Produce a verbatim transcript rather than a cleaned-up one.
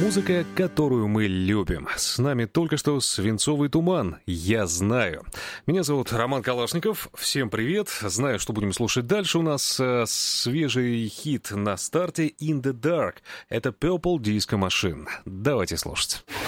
Музыка, которую мы любим. С нами только что «Свинцовый туман». Я знаю. Меня зовут Роман Калашников. Всем привет. Знаю, что будем слушать дальше. У нас э, свежий хит на старте «In the Dark». Это Purple Disco Machine. Давайте слушать.